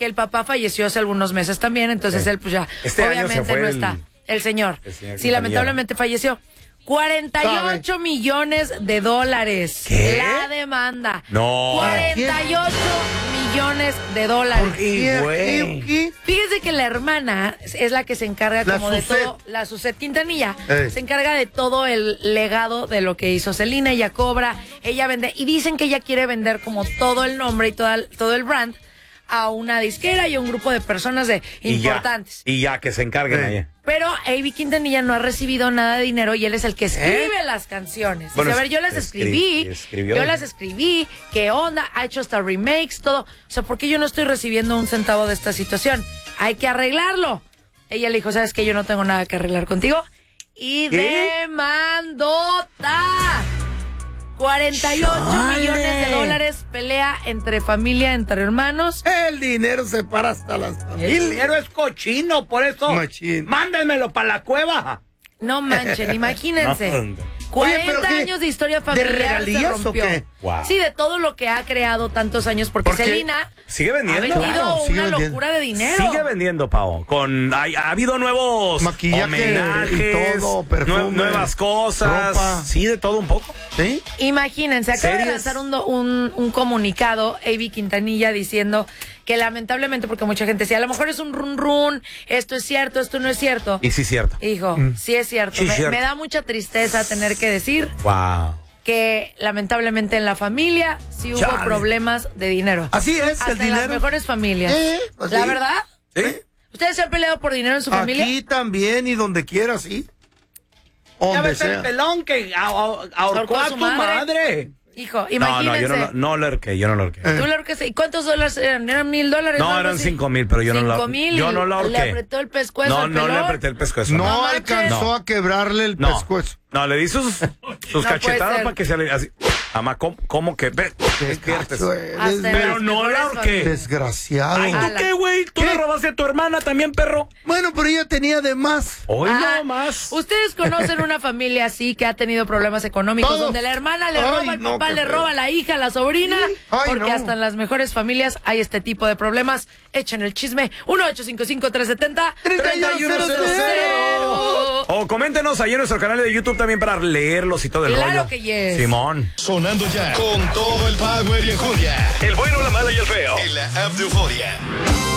que el papá falleció hace algunos meses también, entonces él pues ya obviamente no está. El señor. Sí, lamentablemente falleció. 48 millones de dólares. ¿Qué? La demanda. No. 48 millones de dólares. ¿Qué? Fíjese que la hermana es la que se encarga La como de Suzette. todo, la Suzette Quintanilla, Ey. se encarga de todo el legado de lo que hizo Selena. Ella cobra, ella vende, y dicen que ella quiere vender como todo el nombre y todo el brand a una disquera y a un grupo de personas importantes. Y ya que se encarguen allá. Pero A.B. Quintanilla no ha recibido nada de dinero y él es el que escribe las canciones. Bueno, Dice, a ver, yo las escribí, ¿qué onda? Ha hecho hasta remakes, todo. O sea, ¿por qué yo no estoy recibiendo un centavo de esta situación? Hay que arreglarlo. Ella le dijo, ¿sabes qué? Yo no tengo nada que arreglar contigo. Y demandota. 48 millones de dólares, pelea entre familia, entre hermanos. El dinero se para hasta las El familias. dinero es cochino, por eso. Machín. Mándenmelo para la cueva. No manchen, imagínense. No. 40 Oye, ¿pero qué? años de historia familiar. ¿De regalías se rompió. o qué? Wow. Sí, de todo lo que ha creado tantos años, porque Porque Selena Sigue ha vendiendo. vendido Claro, sigue una vendiendo. locura de dinero. Sigue vendiendo, Pao. Ha habido nuevos Maquillaje homenajes, y todo, perfume, nuevas cosas. ropa. Sí, de todo un poco. ¿Sí? Imagínense, acaba de ¿Series? lanzar un comunicado, A.B. Quintanilla, diciendo que lamentablemente, porque mucha gente decía, a lo mejor es un run, esto es cierto, esto no es cierto. Y sí, cierto. Hijo, sí es cierto. Sí, cierto. Me da mucha tristeza tener que decir Wow. que lamentablemente en la familia sí hubo Chale. problemas de dinero. Así es, Hasta el en las dinero. mejores familias. Pues ¿La sí. verdad? ¿Sí? ¿Ustedes se han peleado por dinero en su familia? Aquí también y donde quiera, sí. Ya Donde ves el sea. pelón que ahorcó a su tu madre. madre. Hijo, No, imagínense. yo no lo horqué, yo no lo horqué. ¿Tú le ahorcaste? ¿Y cuántos dólares eran? ¿Eran $1,000? No, algo eran así? 5,000, pero yo no lo 5,000 yo no lo y ahorqué. le apretó el pescuezo No, al no le pelón. apreté el pescuezo. No, No manches. alcanzó a quebrarle el No. pescuezo. No, le di sus puede cachetadas ser. para que se le... Así. Mamá, ¿cómo que? Ve, despiértese. Gacho eres, Hasta en Pero las no mejores la ahorqué. familias. desgraciado. Ay, ¿tú Ala. qué, güey? ¿Tú le robaste a tu hermana también, perro? Bueno, pero ella tenía de más. Hoy Ah, no más. ¿Ustedes conocen una familia así que ha tenido problemas económicos? Todos. Donde la hermana le Ay, roba, el no, papá qué le feo. roba a la hija, a la sobrina. Ay, Porque no. hasta en las mejores familias hay este tipo de problemas. Echen el chisme. 1-855-370-3100. O coméntenos ahí en nuestro canal de YouTube también para leerlos y todo el Claro rollo. que yes. Simón. Sonando ya con todo el power y enjundia. El bueno, la mala y el feo. En la app de Euforia.